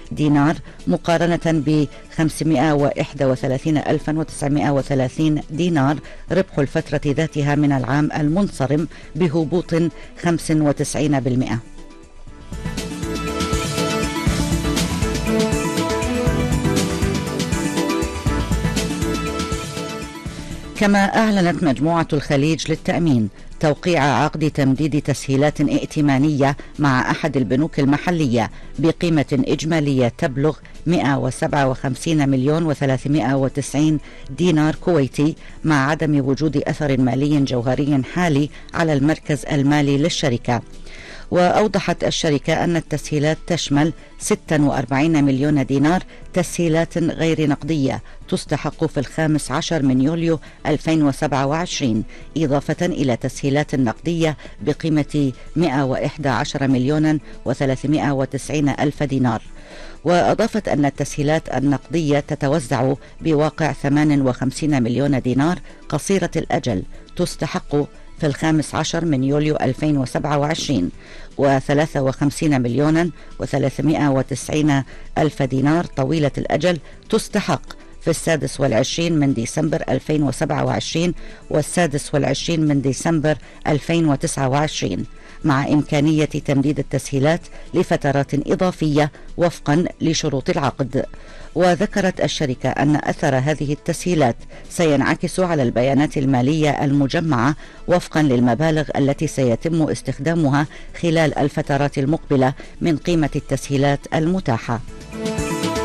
دينار مقارنة ب 531,930 دينار ربح الفترة ذاتها من العام المنصرم، بهبوط 95%. كما أعلنت مجموعة الخليج للتأمين توقيع عقد تمديد تسهيلات ائتمانية مع أحد البنوك المحلية بقيمة إجمالية تبلغ 157,390,000 دينار كويتي، مع عدم وجود أثر مالي جوهري حالي على المركز المالي للشركة. وأوضحت الشركة أن التسهيلات تشمل 46 مليون دينار تسهيلات غير نقدية تستحق في 15 من يوليو 2027، إضافة إلى تسهيلات نقدية بقيمة 111,390,000 دينار. وأضافت أن التسهيلات النقدية تتوزع بواقع 58 مليون دينار قصيرة الأجل تستحق في 15 من يوليو 2027، و53 مليون و390,000 دينار طويلة الأجل تستحق في 26 من ديسمبر 2027 و26 من ديسمبر 2029، مع إمكانية تمديد التسهيلات لفترات إضافية وفقا لشروط العقد. وذكرت الشركة أن أثر هذه التسهيلات سينعكس على البيانات المالية المجمعة وفقا للمبالغ التي سيتم استخدامها خلال الفترات المقبلة من قيمة التسهيلات المتاحة.